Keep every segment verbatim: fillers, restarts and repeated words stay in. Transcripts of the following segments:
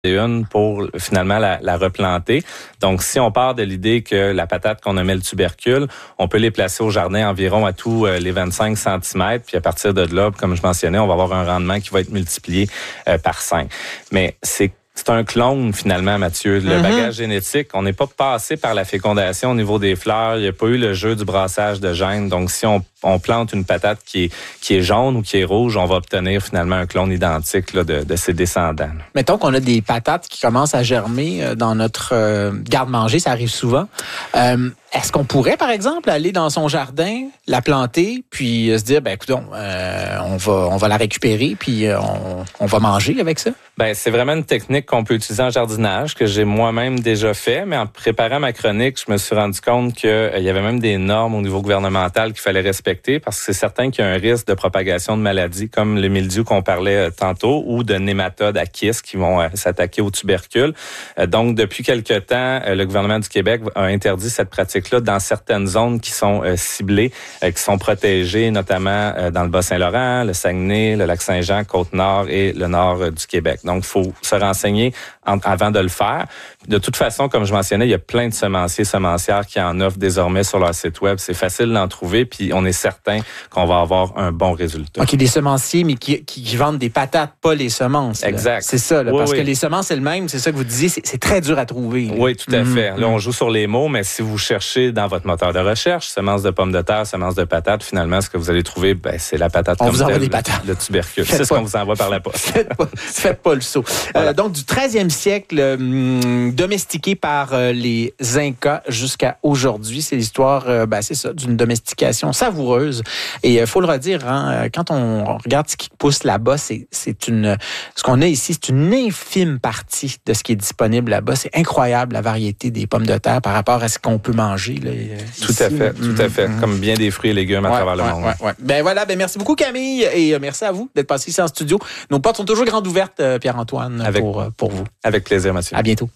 une pour finalement la, la replanter. Donc, si on part de l'idée que la patate qu'on a mis le tubercule, on peut les placer au jardin environ à tous euh, les vingt-cinq centimètres, puis à partir de là, comme je mentionnais, on va avoir un rendement qui va être multiplié euh, par cinq. Mais c'est C'est un clone, finalement, Mathieu. Le mm-hmm. bagage génétique, on n'est pas passé par la fécondation au niveau des fleurs. Il n'y a pas eu le jeu du brassage de gènes. Donc, si on, on plante une patate qui est, qui est jaune ou qui est rouge, on va obtenir finalement un clone identique là, de, de ses descendants. Mettons qu'on a des patates qui commencent à germer dans notre euh, garde-manger. Ça arrive souvent. Euh, Est-ce qu'on pourrait, par exemple, aller dans son jardin, la planter, puis euh, se dire, ben, écoutons, euh, on va, on va la récupérer, puis euh, on, on va manger avec ça? Ben, c'est vraiment une technique qu'on peut utiliser en jardinage, que j'ai moi-même déjà fait, mais en préparant ma chronique, je me suis rendu compte qu'il euh, y avait même des normes au niveau gouvernemental qu'il fallait respecter, parce que c'est certain qu'il y a un risque de propagation de maladies, comme le mildiou qu'on parlait euh, tantôt, ou de nématodes à kiss qui vont euh, s'attaquer aux tubercules. Euh, donc, depuis quelque temps, euh, le gouvernement du Québec a interdit cette pratique là dans certaines zones qui sont euh, ciblées, euh, qui sont protégées, notamment euh, dans le Bas-Saint-Laurent, le Saguenay, le Lac-Saint-Jean, Côte-Nord et le nord euh, du Québec. Donc, il faut se renseigner en, avant de le faire. De toute façon, comme je mentionnais, il y a plein de semenciers, semencières qui en offrent désormais sur leur site web. C'est facile d'en trouver, puis on est certain qu'on va avoir un bon résultat. OK, des semenciers, mais qui, qui, qui vendent des patates, pas les semences. Là. Exact. C'est ça, là, oui, parce oui. que les semences, c'est le même, c'est ça que vous disiez, c'est, c'est très dur à trouver. Là. Oui, tout à mmh, fait. Là, mmh. on joue sur les mots, mais si vous cherchez dans votre moteur de recherche, semences de pommes de terre, semences de patates, finalement, ce que vous allez trouver, ben, c'est la patate on comme vous envoie telle, des patates. Le tubercule. Faites c'est pas... ce qu'on vous envoie par la poste. Faites pas, faites pas le saut. Voilà. Euh, donc, du treizième siècle, hum, domestiqué par euh, les Incas jusqu'à aujourd'hui. C'est l'histoire, euh, ben, c'est ça, d'une domestication savoureuse. Et il euh, faut le redire, hein, quand on regarde ce qui pousse là-bas, c'est, c'est une, ce qu'on a ici, c'est une infime partie de ce qui est disponible là-bas. C'est incroyable, la variété des pommes de terre par rapport à ce qu'on peut manger. Là, tout ici. à fait, tout mmh, à fait. Mmh. Comme bien des fruits et légumes à ouais, travers ouais, le monde. Ouais, ouais. Ben voilà, ben merci beaucoup Camille et euh, merci à vous d'être passé ici en studio. Nos portes sont toujours grandes ouvertes, euh, Pierre-Antoine, avec, pour, euh, pour vous. Avec plaisir, Mathieu. À bientôt.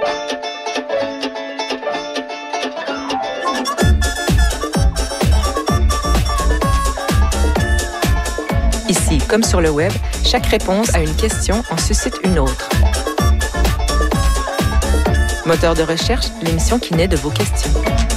Ici, comme sur le web, chaque réponse à une question en suscite une autre. Moteur de recherche, l'émission qui naît de vos questions.